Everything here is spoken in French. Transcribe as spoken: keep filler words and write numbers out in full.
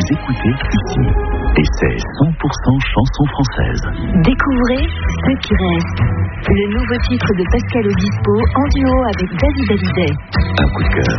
vous écoutez ici. Et c'est cent pour cent chansons françaises. Découvrez Ce qui reste. Le nouveau titre de Pascal Obispo en duo avec David Hallyday. Un coup de cœur.